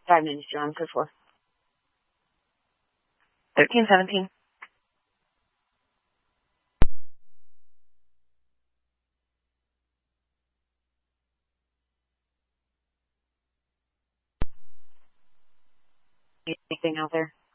5 minutes you're on for. 1317. Anything out there?